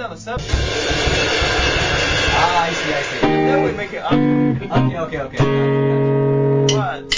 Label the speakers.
Speaker 1: on the sub.
Speaker 2: Ah, I see.
Speaker 1: Then we make it up.
Speaker 2: Okay. Gotcha.
Speaker 1: What?